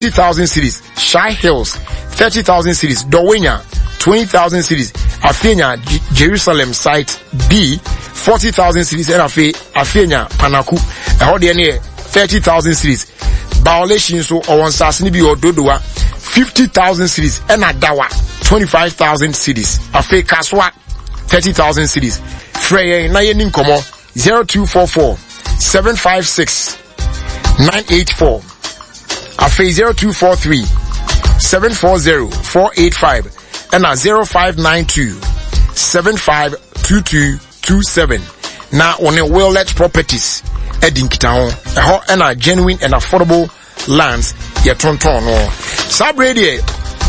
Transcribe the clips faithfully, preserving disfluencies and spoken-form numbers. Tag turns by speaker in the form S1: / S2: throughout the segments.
S1: thirty thousand cedis. Shy Hills, thirty thousand cedis. Dowenya, twenty thousand cedis. Afenya, J- Jerusalem site B, forty thousand cedis. And Afe, Afenya, Panaku, a thirty thousand cedis. Violation so or one sasnibi or Dodoa, fifty thousand cedis. And Adawa, twenty-five thousand cedis. Afe Kaswa, thirty thousand cedis. Freya, Nayenin Komo, zero two four four, seven five six, nine eight four. Afe zero two four three, seven four zero, four eight five. And a zero five nine two, seven five two two two seven. Now on a Willet Properties, Edinkitown, a hot and a genuine and affordable lands, yet tonton or Sabrady.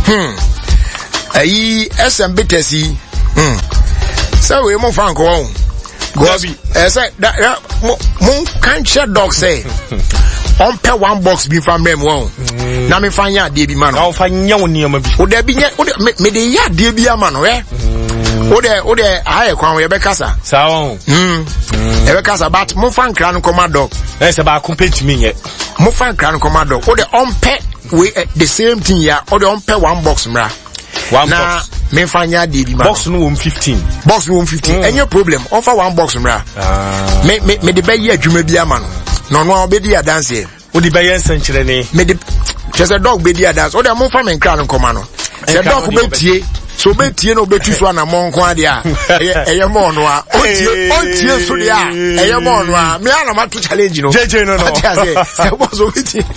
S1: Hmm. A S M B T C. Hmm. So we move on. Go on. Gobi. As I that moon can't share dog say. On pay one box be from them one. Na me find ya dey be man.
S2: Na find ya woni am bi.
S1: O dey be me dey ya dey be man eh. O dey o dey aye kwan we be kasa.
S2: Sa won.
S1: Mm. E be kasa but mo fan kra no come dog.
S2: Eh se ba compete me ye.
S1: Mo fan kra no come dog. O dey on pay we the same thing ya. O dey on pay one box mra.
S2: One
S1: na,
S2: box.
S1: Me find ya dey be man.
S2: Box no fifteen.
S1: Box no fifteen. Mm. Any problem? Offer one box mra.
S2: Ah.
S1: Me me me dey be ya adwuma bia man. No no obedi a dance here.
S2: Wo di be yen senkyere ni.
S1: Me dey just a dog be there dance. O dey mo fa me nkra no koma no. The dog be tie. So be tie no be tu so na mo nko ade a. Eye mo no a. O tie o tie so de a. Eye mo no a. Me ana ma to challenge no.
S2: J J no no.
S1: Se bo so be tie.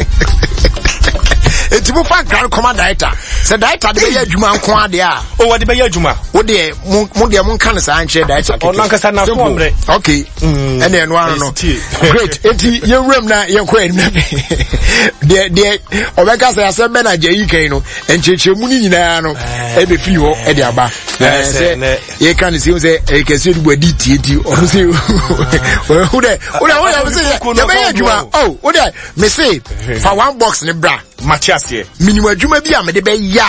S1: Eti mo fa nkra no koma director. Se director de be ya adwuma nko ade a.
S2: O wo de be ya adwuma.
S1: Wo de mo de mo kan sa anche director.
S2: O nan kasa na so omre.
S1: Okay. Ene eno ano no. Great. Eti ye room na ye ko en. De de obeka say asem be na je yi kan no. Encheche mu ni nyina no. E be fi ho e de aba. Eh ye kan see say e ke se du bodi tieti. O say who de who de who de say ye be adwuma. Oh, who de me say for one box ne bra.
S2: Matthias here.
S1: Minimum adwuma bi a me de be ya.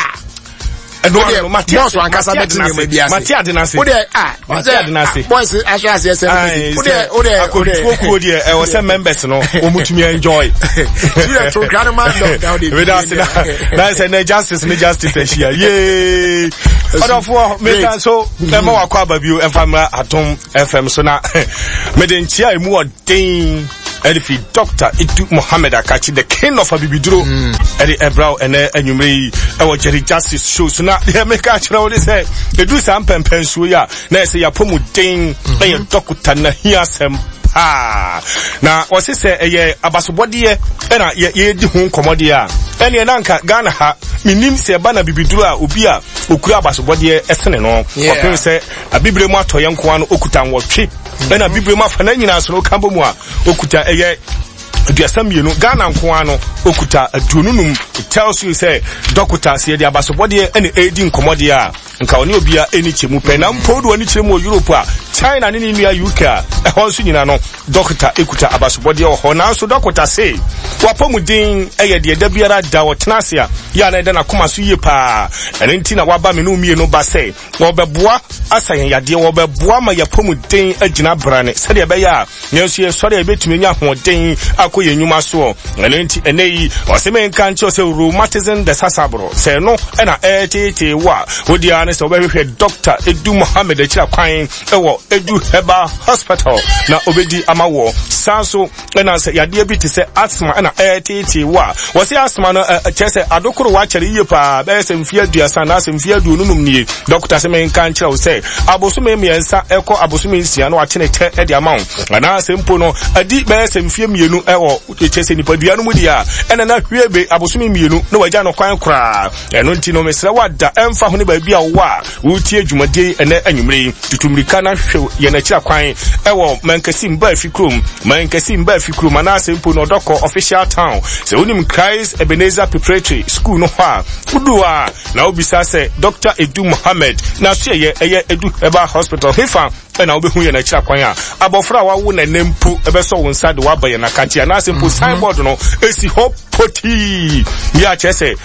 S2: No, no, Matthias.
S1: Boss wan kasa betu ne me biase.
S2: Matthias de na say.
S1: Wo de ah,
S2: Matthias de na say.
S1: Boys asha say say. Wo de wo de
S2: wo de ko de e wo say members no, o mutumi enjoy.
S1: You to grandma down the.
S2: We don't say that say na justice na justice e shia. Yay. Odofo me tan so e ma wa kwa babio e famra atom F M so na me de ntia emu odin Edifi Doctor Edu Mohammed Akachi, the king of Abibidro, Eddie Ebrao and Enyumri, our Jerry Justice show. So now they make a channel. They say they do some pen pensuya. Now say ya pomu ding, and your doctor here some. Ah, now what's it say? Eh, abasubodi eh, na ye ye di hun komodi ya. Eni enanka Ghana ha minim se ba na bibiduru a obi a okura abasubodi eh esene no. Okun se abibre mu atoye nko ano okuta nwotwe. Ena bibre mu afana nyina so no kambo mu a okuta eye aduasam yenu Ghana nko ano okuta aduonunum. It tells you say doctor se di abasubodi eh ene edi nkomodi a nka oni obi a eni chemu pe na mpodu oni chemu Europe a China ni ni U K a ehon so nyina no doctor ekuta abasubodi o ho na so doctor say wapomudin eye de da biara da wotnase a ya na da na koma so yie pa ene nti na waba me no mie no ba say wo beboa asayen yade wo beboa ma yapomudin agina brane se de be ya nyenso ye sori e betumi nya hoden akoye nyuma so ene nti ene yi o se men kan cho se rheumatism de sasabro se no e na etete wa wodi ana se wo be hwe Doctor Edu Mohammed akira kwan e wo Edu Heba Hospital na obedi amawo sanso na se yade bi te se asthma na etete wa wo se asthma no chese adokoro wa kere yie pa be se mfia aduasa na se mfia aduonunum nie doctor se men kan kire wo se abosume miensa eko abosume nsia no atene te e de amawo na se mpo no adi be se mfia mienu e wo chese nipadua no mu dia ena na hwiebe abosume mienu na waja no kwan kra eno nti no mesra wada emfa ho ne ba bia wo a wo tie dwumade ene anwumre tutumrika na hwe ye na kira kwan e wo mankasi mba afikrom mankasi mba afikrom na se mpo no doko official town se unim Christ Ebenezer Preparatory School no ha udua na obisa se Doctor Edu Mohammed na so ye eye Edu Heba Hospital hifa na obehu ye na kira kwan a abofra wa wo na nempu ebeso wo nsa de wa ba ye na katia na se mpo signboard no esi hop poti ya chese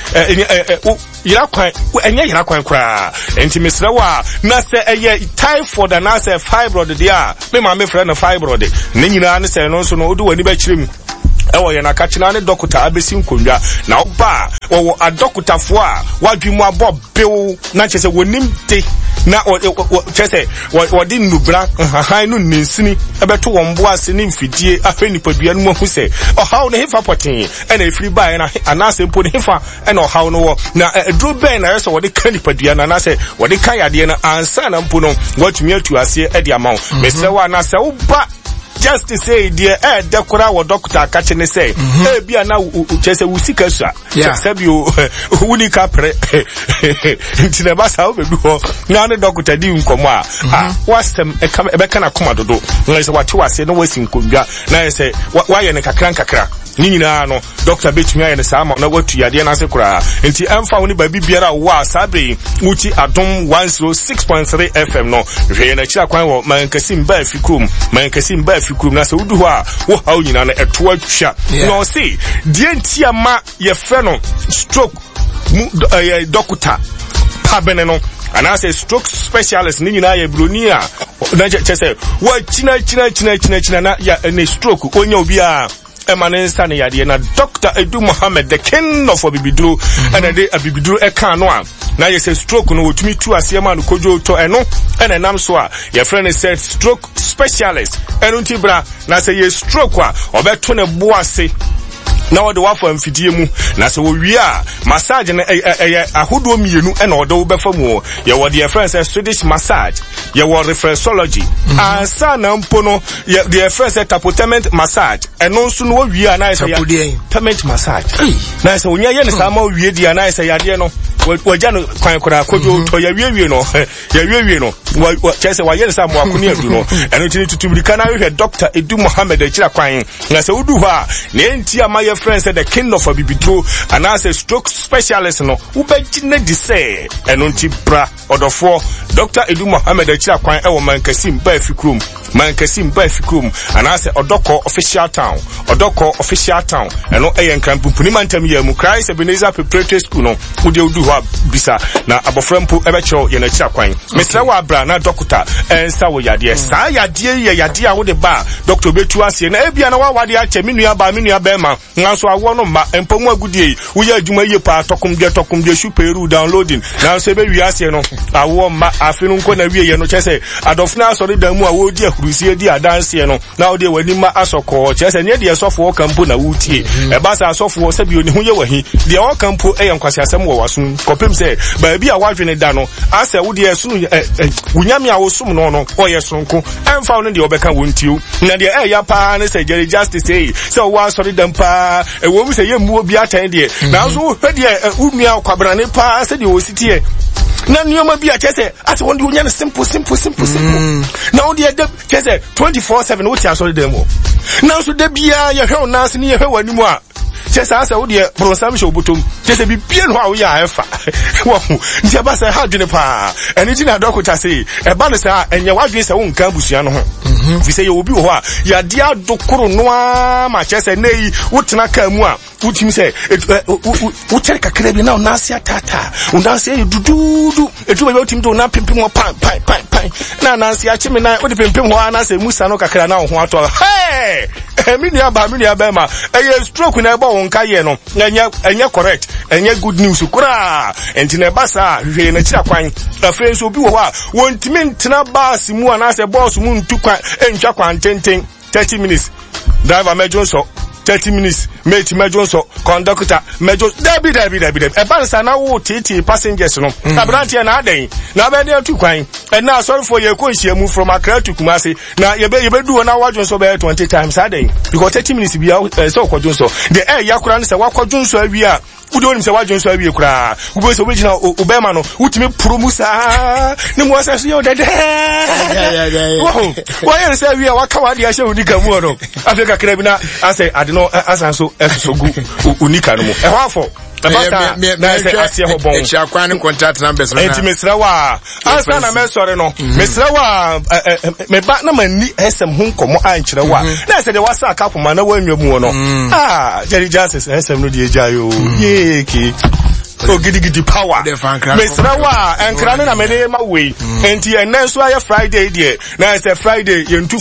S2: yira kwan enye yira kwan kra enti mesra wa na se eye typhoid na se fibroid dia me ma me fra na fibroid ne nyina ne se no so no odu wani ba kirem ewo ye na ka china ne doctor abesi nkonnwa na oba wo a doctor fo a wadwemu abo bew na chese wonim te na chese wodi nubra han no ninsini ebeto wo mbo ase ne mfidie afa nipadua no hu se ohaw ne hefa poten ena efiri bae na anase mpo ne hefa ena ohaw no wo na edro ben na yeso wodi ka nipadua na anase wodi ka yade na ansa na mpo no watumi atu ase e de amaw mesre wa na se wo ba just to say dear eh dekora wo doctor catch ne say eh bia na chese wusika sua sabi o wuni ka pre ntina ba sa obedu ho na ne doctor di nkomo a ah wasem e ka be kana koma dodo na say wate wase na wasi nkonbia na say wa ye ne kakran kakra ni nyina no doctor betumi aye ne sama na watu yade na se kura nti emfa woni ba bibiara wa sabe wuti adom one oh six point three F M no hwe na kira kwan wo mankasim ba afikum mankasim ba afikum na se wudu ho a wo hawo nyina na eto atwa no see die ntia ma ye fe no stroke doctor pabene no anase stroke specialist ni nyina ye broni a na chese wa china china china china china na ya ne stroke onya obi a emanensa ne yade na Doctor Edu Mohammed the king of Abibiduro and the Abibiduro e kan no a na ye say stroke no wotumi tu asema no kojo to eno ene nam so a your friend said stroke specialist eno ntibra na say ye stroke a obeto ne boase na wode wafo amfidie mu na se wo wi a massage na ahodo mienu e na wode wo befa mu ye wode your friend say Swedish massage ye wo reflexology ansa na mpo no ye the friend say tapotement massage eno nso no wi a na say tapotement massage na say onya ye ne sama wi dia na say yade no wajja no kwan kora kojo to ya wi wi no ya wi wi no chese wa ye ne sama akuni adu no eno tini tutubirika na hwe Doctor Edu Mohammed akira kwan na say wudu ha na enti ama ye friend said the king of Abibiduro and as a stroke specialist no ubejine di say enonti bra odofo Doctor Edu Mohammed akira kwan e wo mankasim ba afikrum mankasim ba afikrum and as a odoko official town odoko official town eno e yenkran pumpuni mantam ye mu Christ Ebenezer Preparatory School no udi udu ho bisa na aboframpo ebecho ye na akira kwan mesra wa bra na doctor ensa wo yade sa yade ye yade a wo de ba doctor betu ase na ebia na wa wade a che menua ba menua ba ma so awo no ma empomu agudie wo ya adwuma ye pa tokum de tokum de superu downloading na so be wi ase no awo ma afinu nko na wi ye no chese adofna so de damu a wo di ahurusie di adanse no na wo de wani ma asoko chese ne de sofo kampo na wutie e ba sa sofo se bi oni hu ye wahi de o kampo e yankwase asem wo wasun kopem se ba bi a wadwene da no ase wo de esunu wunyame a wo sum no no o ye sonko emfa no de obeka wontiu na de e ya pa ne se Jerry Justice say so wa so de dampa e wo mu se ye mu obi atan de na so hwe de umia kwabrane pa se de o sitie na nyoma bi a chese ase won de unya ne simple simple simple simple na won de chese twenty-four seven wo tia so de demo na so de bia ye hwe na ase ne ye hwe wani mu a chese ase wo de bronsam show butom chese bi bia no a wo ya efa wo ntia ba se ha dwene pa eni ti na dokota se e ba ne sa enye wadwe se wo nka busua no ho fi se ye obi wo a ya dia dokoro no a ma chese nei wo tena ka mu a utimi se wo tere kakra bi na onase atata onase dududu etuba bi utimi do na pimpim ho pan pan pan pan na nanse achime na wo de pimpim ho ana se musa no kakra na ho ato hey emini aba emini aba ma eye stroke na eba won ka ye no enya enya correct enya good news kura enti na eba sa hwe na kira kwan afre so bi wo a wontimi ntena bus mu ana se boss mu ntukwan entwa kwan tenten thirty minutes driver mejo so thirty minutes mate mejo so conductor mejo debi debi debi debi e bansa na wo titi passengers no abrantia na aden na be dey tukwan e na sorry for ye ko nhia mu from Accra to Kumasi na ye be ye be du na wajo so be twenty times aden because thirty minutes bia so kwajo so the air yakura ne se wakwajo so awi a udo ni se wajo so awi kura ubo so begina obema no utimi promusa ne mo asa so yo dede wo wo ye se awi a waka wade a she unika mu no Africa krabina ase adeno asanso esogu unika no mo e ho afo Abasa na se asie ho bon.
S1: Echi akwan ne contract numbers na.
S2: Enti mesrawa. Asa na me sore no. Mesrawa me ba na mani esem ho nkomo ankyerɛwa. Na se de wasa akafo ma na wanwa mu no. Ah, Jerry Justice esem no de ejayo. Yeki. So gidi gidi power. Mesrawa enkra na me de ma we. Enti enenso aye Friday de. Na se Friday yentufo.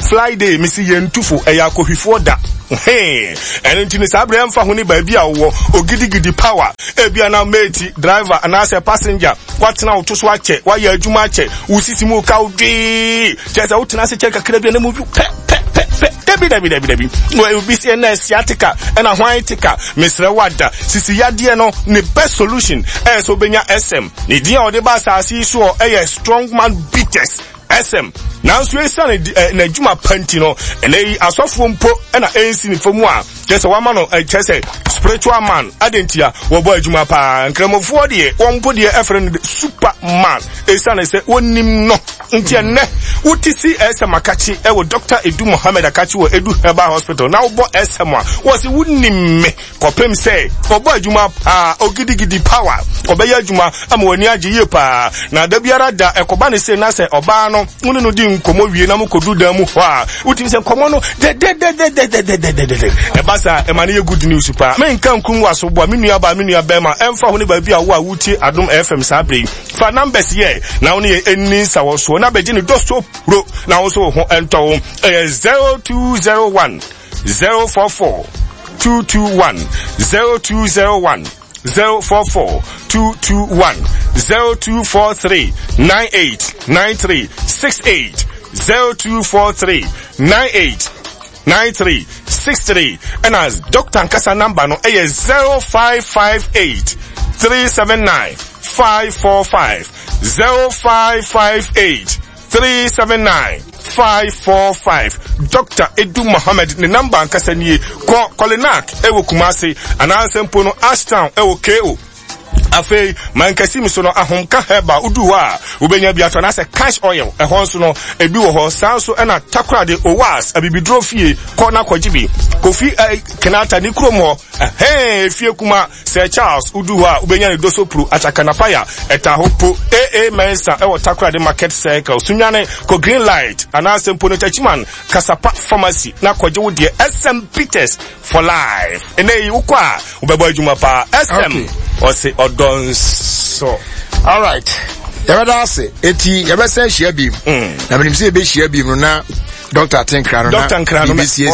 S2: Friday misi yentufo eya kohwifo da hey and ntini sabre emfa ho ni ba bia wo ogidigidi power e bia na mate driver and as a passenger kwatena otoso ache wa ya adwuma ache usisi mu ka odwi chesa utena se cheka kra bia na mu pe pe pe debi debi debi debi we be see na sciatica and a whitetica Mister Wada sisi yade no ne best solution e so benya S M ni dia o de ba asasi so e strong man bitters S M now so esa na adwuma panti no ene asofo mpo na ensi ni fomu a kese wa ma no kese spiritual man adentia wo bo adwuma pa nkramofo de wompo de efren superman esa na se wonim no ntia ne utisi S M akachi e wo Doctor Edu Mohammed akachi wo Edu Herbal Hospital na wo bo S M a wo se wonim me kopem se wo bo adwuma pa ogidigidi power ko be ya adwuma ama wani agiye pa na da biara da ekoba ne se na se oba no unu no di nkomo wie na mkodu da mu ho a utimi se nkomo no de de de de de de de de de e basa e mane ye good news pa me nkan kun waso bo me nua ba me nua ba ma emfa ho ne ba bi a wo a wuti Adom F M sabre fa numbers here na wo ne eni sawo so na beji ni dosto pro na wo so ho ento zero two zero one zero four four two two one zero two zero one zero four four two two one zero two four three nine eight nine three six eight zero two four three nine eight nine three six three and as Doctor Nkasa number no eh zero five five eight three seven nine five four five zero five five eight three seven nine five four five Doctor Edu Mohammed ne number Nkasa nie ko Kolinak ewo Kumasi anansempo no Ashtown ewo K O afi mankasi mi so no ahomka heba uduwa ubenya biato na se cash oil e ho so no ebi wo ho san so na takra de owas abibidro fie ko na kwajibi kofi kenata ni kromo eh fie kuma Sir Charles uduwa ubenya ne doso pro ataka na fire eta hopo aa mensa e wo takra de market circle sunyane ko green light ana sempo no chachiman kasapa pharmacy na kwaje wo de S M Peters for life ene ukwa ubebo adwuma pa S M or say odons so
S1: all right yabada say eti yabese hia bim na menim say be hia bim na Doctor Tinkrano
S2: Doctor Tinkrano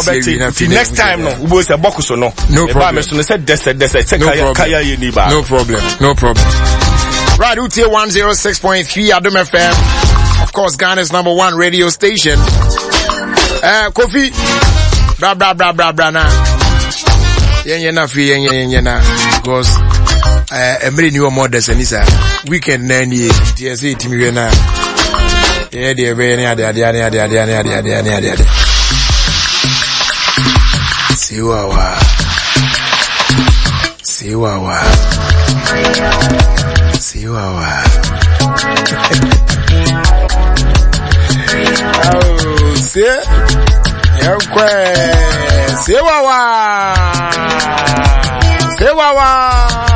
S2: next time no we go say bokuso no
S1: no problem
S2: me so no say dese dese say kaya kaya ye ni ba
S1: no problem no problem right U T one oh six point three Adom F M, of course Ghana's number one radio station. uh Kofi bra bra bra bra bra na yen yen na fi yen yen yen na because uh, every new more desenisa weekend nani T S A timi we na yeah dey be ni ade ade ade ade ade ade ade ade ade ade siwawa siwawa siwawa oh se yakwe siwawa siwawa